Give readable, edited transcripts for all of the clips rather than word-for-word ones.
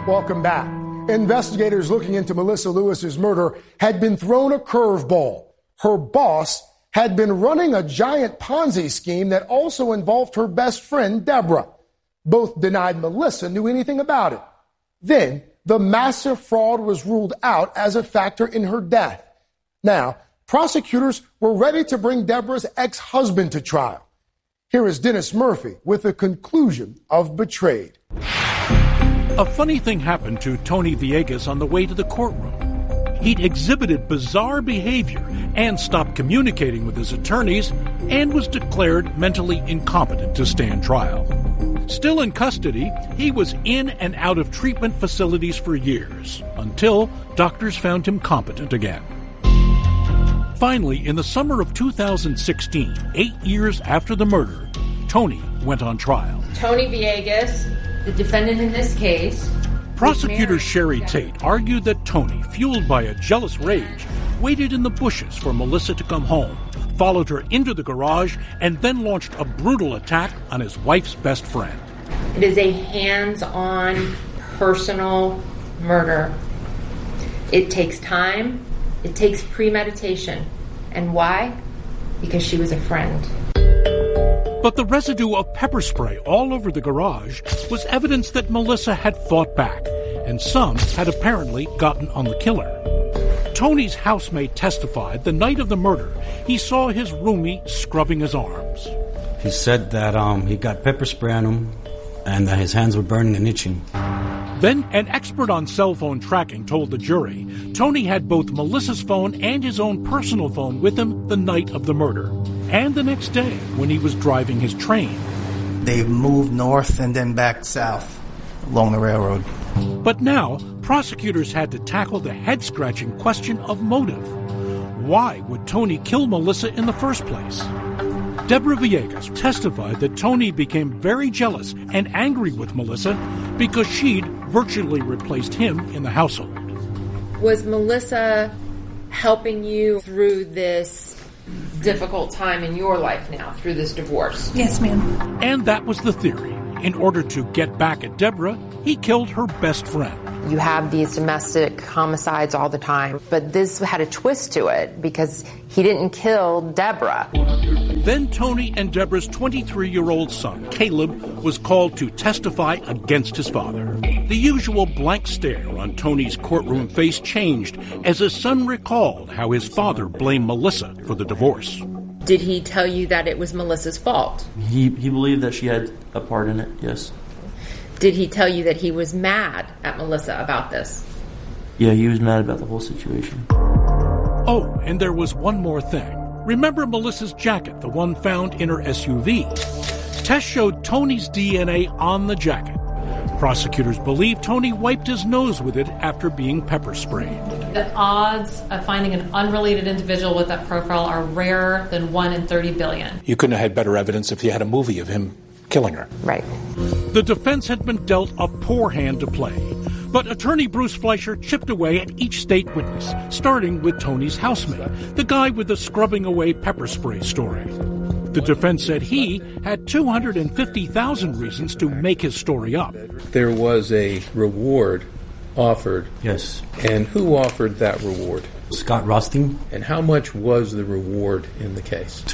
Welcome back. Investigators looking into Melissa Lewis's murder had been thrown a curveball. Her boss had been running a giant Ponzi scheme that also involved her best friend, Deborah. Both denied Melissa knew anything about it. Then, the massive fraud was ruled out as a factor in her death. Now, prosecutors were ready to bring Deborah's ex-husband to trial. Here is Dennis Murphy with the conclusion of Betrayed. A funny thing happened to Tony Villegas on the way to the courtroom. He'd exhibited bizarre behavior and stopped communicating with his attorneys and was declared mentally incompetent to stand trial. Still in custody, he was in and out of treatment facilities for years until doctors found him competent again. Finally, in the summer of 2016, 8 years after the murder, Tony went on trial. Tony Villegas, the defendant in this case. Prosecutor Sherry Tate argued that Tony, fueled by a jealous rage, waited in the bushes for Melissa to come home, followed her into the garage, and then launched a brutal attack on his wife's best friend. It is a hands-on, personal murder. It takes time. It takes premeditation. And why? Because she was a friend. But the residue of pepper spray all over the garage was evidence that Melissa had fought back, and some had apparently gotten on the killer. Tony's housemate testified the night of the murder, he saw his roomie scrubbing his arms. He said that he got pepper spray on him and that his hands were burning and itching. Then an expert on cell phone tracking told the jury Tony had both Melissa's phone and his own personal phone with him the night of the murder, and the next day when he was driving his train. They moved north and then back south along the railroad. But now, prosecutors had to tackle the head-scratching question of motive. Why would Tony kill Melissa in the first place? Deborah Villegas testified that Tony became very jealous and angry with Melissa because she'd virtually replaced him in the household. Was Melissa helping you through this difficult time in your life now, through this divorce? Yes, ma'am. And that was the theory. In order to get back at Deborah, he killed her best friend. You have these domestic homicides all the time, but this had a twist to it because he didn't kill Deborah. Then Tony and Deborah's 23-year-old son, Caleb, was called to testify against his father. The usual blank stare on Tony's courtroom face changed as his son recalled how his father blamed Melissa for the divorce. Did he tell you that it was Melissa's fault? He believed that she had a part in it, yes. Did he tell you that he was mad at Melissa about this? Yeah, he was mad about the whole situation. Oh, and there was one more thing. Remember Melissa's jacket, the one found in her SUV? Tests showed Tony's DNA on the jacket. Prosecutors believe Tony wiped his nose with it after being pepper sprayed. The odds of finding an unrelated individual with that profile are rarer than 1 in 30 billion. You couldn't have had better evidence if you had a movie of him killing her. Right. The defense had been dealt a poor hand to play, but attorney Bruce Fleischer chipped away at each state witness, starting with Tony's housemate, the guy with the scrubbing away pepper spray story. The defense said he had 250,000 reasons to make his story up. There was a reward offered. Yes. And who offered that reward? Scott Rothstein. And how much was the reward in the case?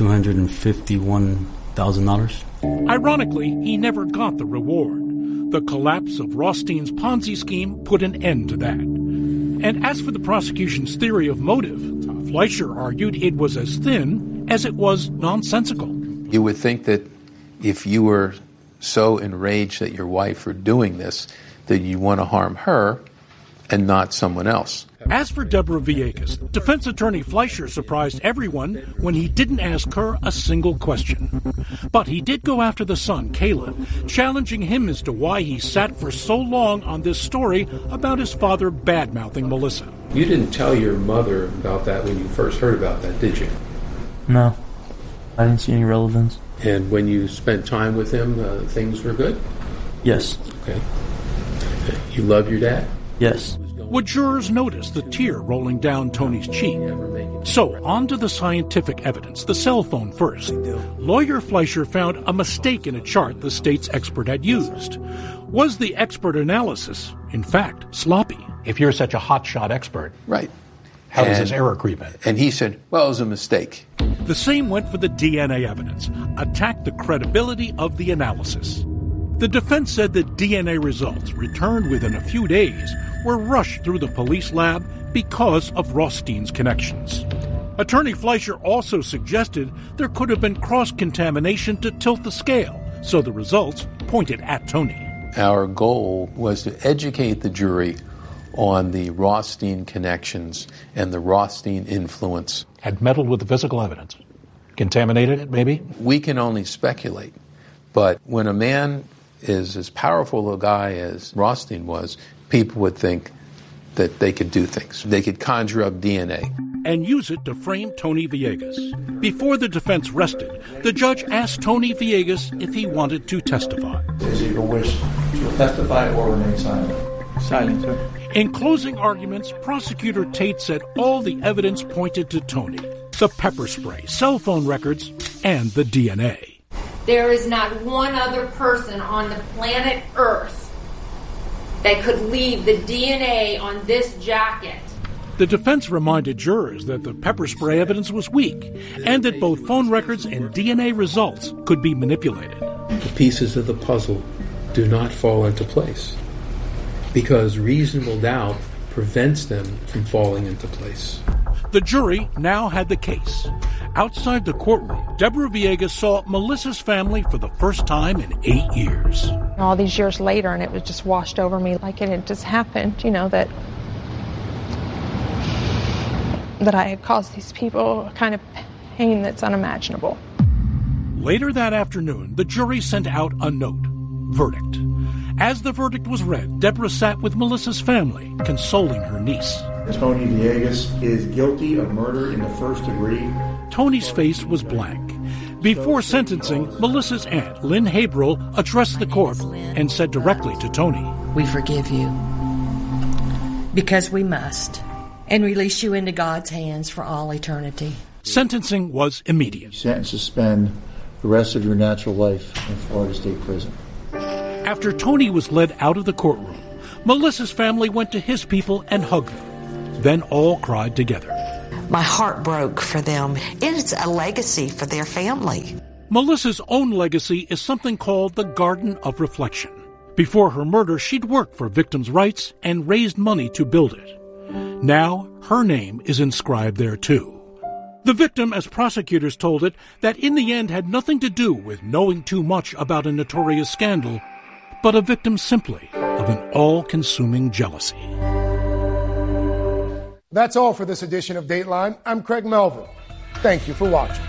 $251,000. Ironically, he never got the reward. The collapse of Rothstein's Ponzi scheme put an end to that. And as for the prosecution's theory of motive, Fleischer argued it was as thin as it was nonsensical. You would think that if you were so enraged at your wife for doing this, that you want to harm her and not someone else. As for Deborah Villegas, defense attorney Fleischer surprised everyone when he didn't ask her a single question. But he did go after the son, Caleb, challenging him as to why he sat for so long on this story about his father bad-mouthing Melissa. You didn't tell your mother about that when you first heard about that, did you? No, I didn't see any relevance. And when you spent time with him, things were good? Yes. Okay. You love your dad? Yes. Would jurors notice the tear rolling down Tony's cheek? So, on to the scientific evidence, the cell phone first. Lawyer Fleischer found a mistake in a chart the state's expert had used. Was the expert analysis, in fact, sloppy? If you're such a hotshot expert, Right. how does this error creep in? And he said, well, it was a mistake. The same went for the DNA evidence, attacked the credibility of the analysis. The defense said that DNA results returned within a few days were rushed through the police lab because of Rothstein's connections. Attorney Fleischer also suggested there could have been cross-contamination to tilt the scale, so the results pointed at Tony. Our goal was to educate the jury on the Rothstein connections and the Rothstein influence. Had meddled with the physical evidence. Contaminated it, maybe? We can only speculate. But when a man is as powerful a guy as Rothstein was, people would think that they could do things. They could conjure up DNA. And use it to frame Tony Villegas. Before the defense rested, the judge asked Tony Villegas if he wanted to testify. Is it your wish to testify or remain silent? Silent, sir. In closing arguments, Prosecutor Tate said all the evidence pointed to Tony. The pepper spray, cell phone records, and the DNA. There is not one other person on the planet Earth that could leave the DNA on this jacket. The defense reminded jurors that the pepper spray evidence was weak and that both phone records and DNA results could be manipulated. The pieces of the puzzle do not fall into place because reasonable doubt prevents them from falling into place. The jury now had the case. Outside the courtroom, Deborah Villegas saw Melissa's family for the first time in 8 years. All these years later, and it was just washed over me like it had just happened, that I had caused these people a kind of pain that's unimaginable. Later that afternoon, the jury sent out a note. Verdict. As the verdict was read, Deborah sat with Melissa's family, consoling her niece. Tony Villegas is guilty of murder in the first degree. Tony's face was blank. Before sentencing, Melissa's aunt, Lynn Habrel, addressed the court and said directly to Tony, "We forgive you because we must, and release you into God's hands for all eternity." Sentencing was immediate. Sentence to spend the rest of your natural life in Florida State Prison. After Tony was led out of the courtroom, Melissa's family went to his people and hugged them. Then all cried together. My heart broke for them. It's a legacy for their family. Melissa's own legacy is something called the Garden of Reflection. Before her murder, she'd worked for victims' rights and raised money to build it. Now, her name is inscribed there too. The victim, as prosecutors told it, that in the end had nothing to do with knowing too much about a notorious scandal, but a victim simply of an all-consuming jealousy. That's all for this edition of Dateline. I'm Craig Melville. Thank you for watching.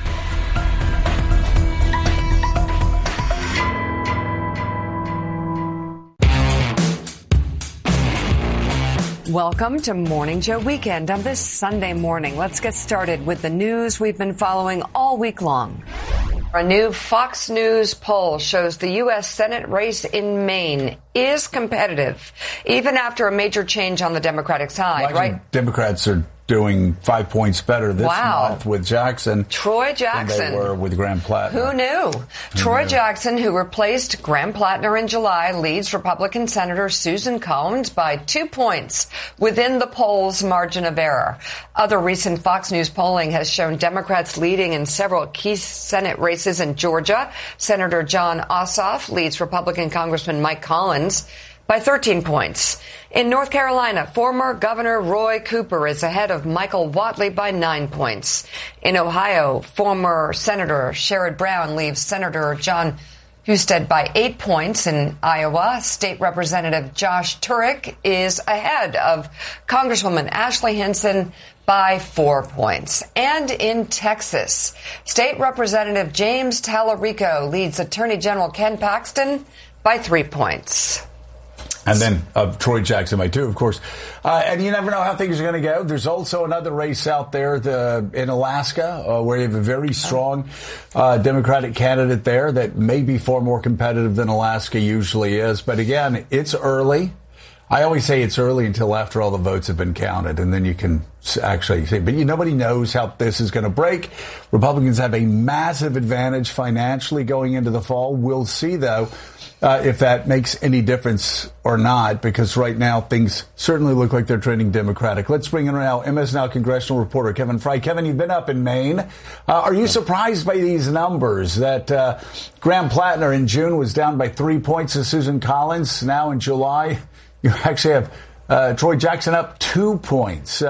Welcome to Morning Joe Weekend on this Sunday morning. Let's get started with the news we've been following all week long. A new Fox News poll shows the U.S. Senate race in Maine is competitive, even after a major change on the Democratic side, right? Democrats are doing 5 points better this month with Jackson. Troy Jackson. Than they were with Graham Plattner. Who knew? Troy Jackson, who replaced Graham Plattner in July, leads Republican Senator Susan Collins by 2 points within the poll's margin of error. Other recent Fox News polling has shown Democrats leading in several key Senate races in Georgia. Senator Jon Ossoff leads Republican Congressman Mike Collins by 13 points. In North Carolina, former Governor Roy Cooper is ahead of Michael Whatley by 9 points. In Ohio, former Senator Sherrod Brown leaves Senator John Husted by 8 points. In Iowa, State Representative Josh Turek is ahead of Congresswoman Ashley Hinson by 4 points. And in Texas, State Representative James Tallarico leads Attorney General Ken Paxton by 3 points. And then Troy Jackson by 2, of course. And you never know how things are going to go. There's also another race out there in Alaska where you have a very strong Democratic candidate there that may be far more competitive than Alaska usually is. But again, it's early. I always say it's early until after all the votes have been counted, and then you can actually say, but nobody knows how this is going to break. Republicans have a massive advantage financially going into the fall. We'll see, though, if that makes any difference or not, because right now things certainly look like they're trending Democratic. Let's bring in now MS Now congressional reporter Kevin Fry. Kevin, you've been up in Maine. Are you surprised by these numbers that Graham Plattner in June was down by 3 points to Susan Collins? Now in July, you actually have Troy Jackson up 2 points.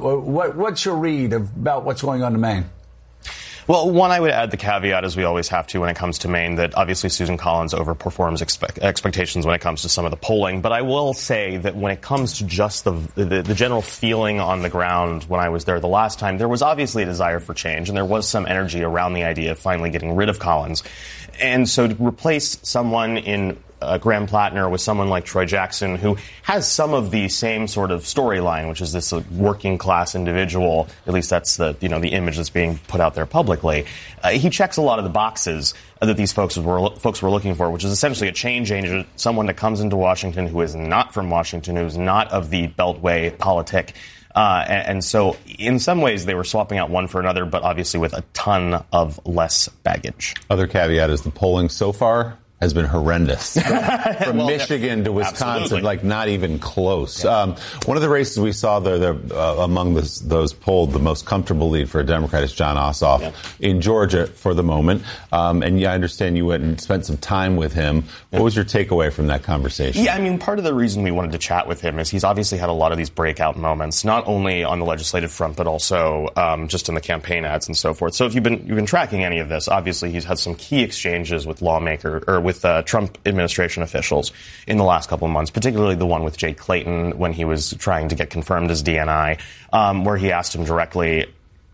What's your read about what's going on in Maine? Well, one, I would add the caveat, as we always have to when it comes to Maine, that obviously Susan Collins overperforms expectations when it comes to some of the polling. But I will say that when it comes to just the general feeling on the ground when I was there the last time, there was obviously a desire for change, and there was some energy around the idea of finally getting rid of Collins. And so to replace someone in Graham Plattner with someone like Troy Jackson, who has some of the same sort of storyline, which is this working class individual. At least that's the image that's being put out there publicly. He checks a lot of the boxes that these folks were looking for, which is essentially a change agent, someone that comes into Washington who is not from Washington, who's not of the Beltway politic. And so in some ways they were swapping out one for another, but obviously with a ton of less baggage. Other caveat is the polling so far has been horrendous. From Michigan to Wisconsin, absolutely. Like not even close. Yeah. One of the races we saw there among those polled, the most comfortable lead for a Democrat is Jon Ossoff in Georgia for the moment. And I understand you went and spent some time with him. What was your takeaway from that conversation? Yeah, I mean, part of the reason we wanted to chat with him is he's obviously had a lot of these breakout moments, not only on the legislative front, but also just in the campaign ads and so forth. So if you've been tracking any of this, obviously he's had some key exchanges with with Trump administration officials in the last couple of months, particularly the one with Jay Clayton when he was trying to get confirmed as DNI, where he asked him directly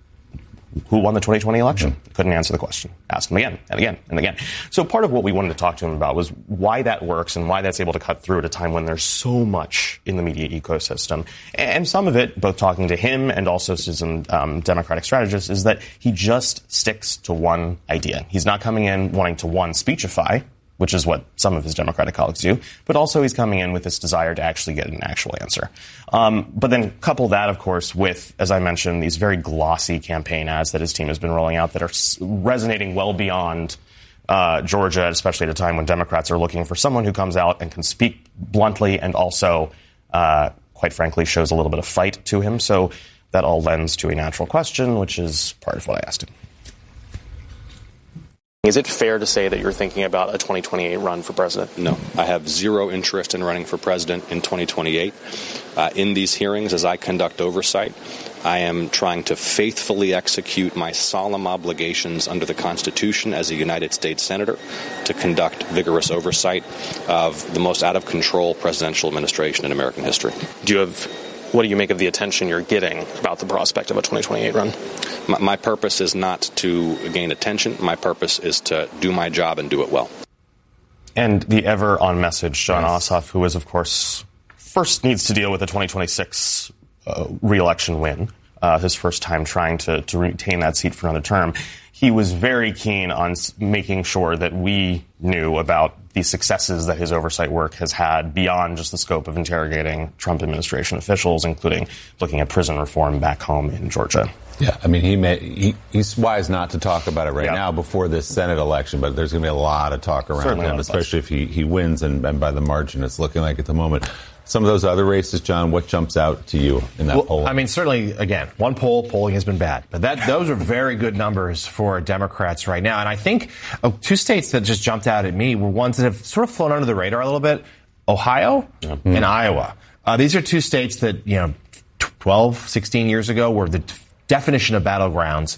who won the 2020 election. Couldn't answer the question. Asked him again and again and again. So part of what we wanted to talk to him about was why that works and why that's able to cut through at a time when there's so much in the media ecosystem. And some of it, both talking to him and also to some Democratic strategists, is that he just sticks to one idea. He's not coming in wanting to, one, speechify, which is what some of his Democratic colleagues do, but also he's coming in with this desire to actually get an actual answer. But then couple that, of course, with, as I mentioned, these very glossy campaign ads that his team has been rolling out that are resonating well beyond Georgia, especially at a time when Democrats are looking for someone who comes out and can speak bluntly and also, quite frankly, shows a little bit of fight to him. So that all lends to a natural question, which is part of what I asked him. Is it fair to say that you're thinking about a 2028 run for president? No. I have zero interest in running for president in 2028. In these hearings, as I conduct oversight, I am trying to faithfully execute my solemn obligations under the Constitution as a United States Senator to conduct vigorous oversight of the most out-of-control presidential administration in American history. What do you make of the attention you're getting about the prospect of a 2028 run? My purpose is not to gain attention. My purpose is to do my job and do it well. And the ever on message, Jon Ossoff, who is, of course, first needs to deal with a 2026 re-election win, his first time trying to retain that seat for another term. He was very keen on making sure that we knew about the successes that his oversight work has had beyond just the scope of interrogating Trump administration officials, including looking at prison reform back home in Georgia. Yeah, I mean, he's wise not to talk about it right now before this Senate election, but there's going to be a lot of talk around him, especially if he wins and by the margin it's looking like at the moment. Some of those other races, John, what jumps out to you in that poll? I mean, certainly, again, polling has been bad. But those are very good numbers for Democrats right now. And I think two states that just jumped out at me were ones that have sort of flown under the radar a little bit, Ohio and Iowa. These are two states that, 12, 16 years ago were the definition of battlegrounds,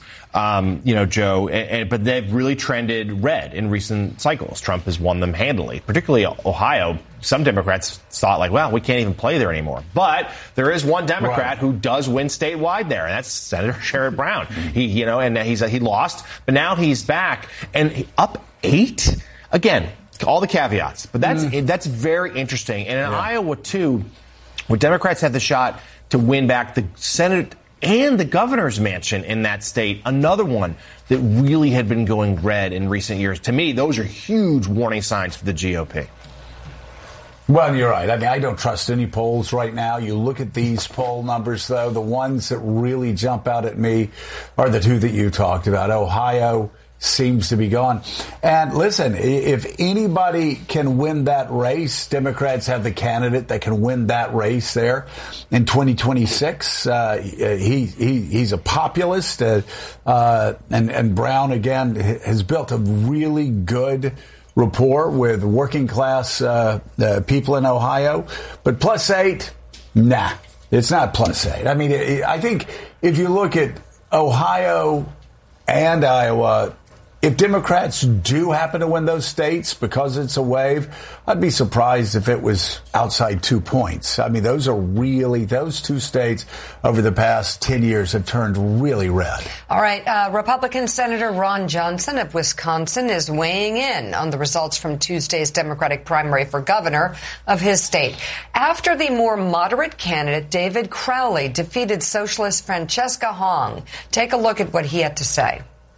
Joe, but they've really trended red in recent cycles. Trump has won them handily, particularly Ohio. Some Democrats thought we can't even play there anymore. But there is one Democrat who does win statewide there, and that's Senator Sherrod Brown. He lost, but now he's back and up 8. Again, all the caveats, but that's very interesting. And in Iowa too, where Democrats have the shot to win back the Senate and the governor's mansion in that state, another one that really had been going red in recent years. To me, those are huge warning signs for the GOP. Well, you're right. I mean, I don't trust any polls right now. You look at these poll numbers, though, the ones that really jump out at me are the two that you talked about. Ohio seems to be gone. And listen, if anybody can win that race, Democrats have the candidate that can win that race there in 2026. He's a populist, and Brown, again, has built a really good rapport with working class people in Ohio. But +8, nah, it's not +8. I mean, I think if you look at Ohio and Iowa, if Democrats do happen to win those states because it's a wave, I'd be surprised if it was outside 2 points. I mean, those two states over the past 10 years have turned really red. All right. Republican Senator Ron Johnson of Wisconsin is weighing in on the results from Tuesday's Democratic primary for governor of his state. After the more moderate candidate, David Crowley, defeated socialist Francesca Hong. Take a look at what he had to say.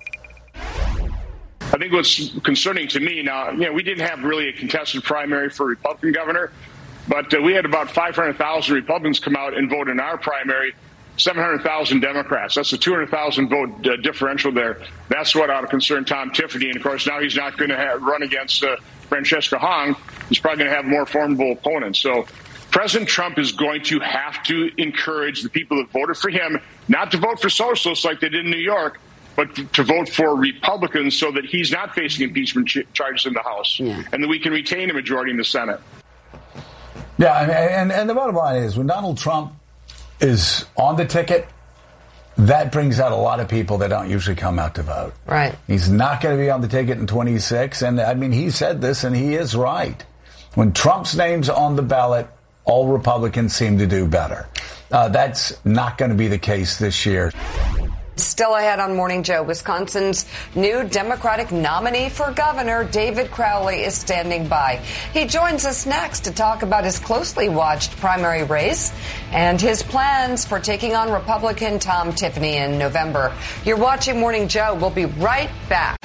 I think what's concerning to me now, we didn't have really a contested primary for Republican governor, but we had about 500,000 Republicans come out and vote in our primary, 700,000 Democrats. That's a 200,000 vote differential there. That's what ought to concern Tom Tiffany. And, of course, now he's not going to run against Francesca Hong. He's probably going to have more formidable opponents. So President Trump is going to have to encourage the people that voted for him not to vote for socialists like they did in New York, but to vote for Republicans so that he's not facing impeachment charges in the House and that we can retain a majority in the Senate. Yeah, and the bottom line is when Donald Trump is on the ticket, that brings out a lot of people that don't usually come out to vote. Right. He's not going to be on the ticket in 26, and I mean, he said this, and he is right. When Trump's name's on the ballot, all Republicans seem to do better. That's not going to be the case this year. Still ahead on Morning Joe, Wisconsin's new Democratic nominee for governor, David Crowley, is standing by. He joins us next to talk about his closely watched primary race and his plans for taking on Republican Tom Tiffany in November. You're watching Morning Joe. We'll be right back.